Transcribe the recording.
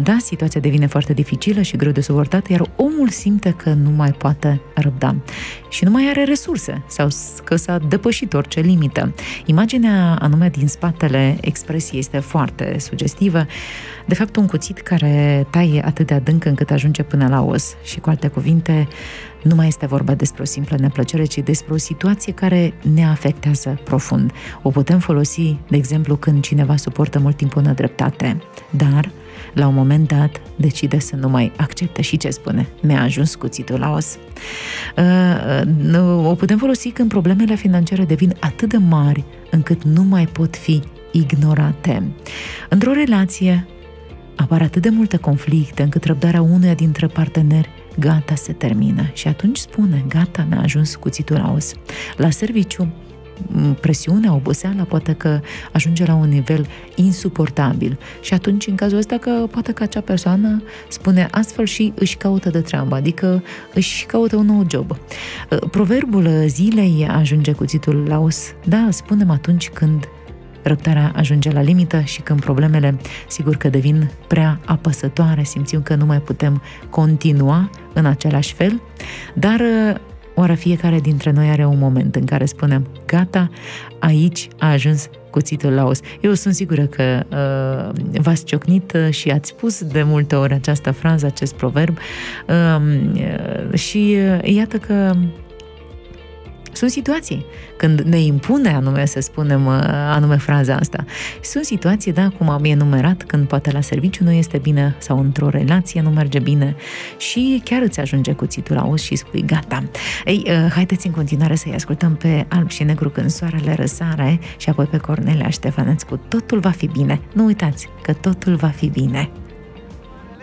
Da, situația devine foarte dificilă și greu de suportat, iar omul simte că nu mai poate răbda și nu mai are resurse sau că s-a depășit orice limită. Imaginea anume din spatele expresiei este foarte sugestivă. De fapt, un cuțit care taie atât de adânc încât ajunge până la os. Și cu alte cuvinte, nu mai este vorba despre o simplă neplăcere, ci despre o situație care ne afectează profund. O putem folosi, de exemplu, când cineva suportă mult timp o nedreptate, dar la un moment dat decide să nu mai accepte. Și ce spune? Mi-a ajuns cuțitul la os. O putem folosi când problemele financiare devin atât de mari încât nu mai pot fi ignorate. Într-o relație apar atât de multe conflicte încât răbdarea unuia dintre parteneri gata se termină și atunci spune, gata, mi-a ajuns cuțitul la os. La serviciu, presiunea, oboseala poate că ajunge la un nivel insuportabil și atunci în cazul ăsta că poate că acea persoană spune astfel și își caută de treabă, adică își caută un nou job. Proverbul zilei, ajunge cuțitul la os, da, spunem atunci când răbdarea ajunge la limită și când problemele, sigur că devin prea apăsătoare, simțim că nu mai putem continua în același fel, dar oare fiecare dintre noi are un moment în care spunem, gata, aici a ajuns cuțitul la os. Eu sunt sigură că v-ați ciocnit și ați spus de multe ori această frază, acest proverb și iată că sunt situații când ne impune anume să spunem anume fraza asta. Sunt situații, da, cum am enumerat, când poate la serviciu nu este bine sau într-o relație nu merge bine și chiar îți ajunge cuțitul la os și spui gata. Ei, haideți în continuare să-i ascultăm pe Alb și Negru când soarele răsare și apoi pe Cornelia Ștefănescu. Totul va fi bine. Nu uitați că totul va fi bine.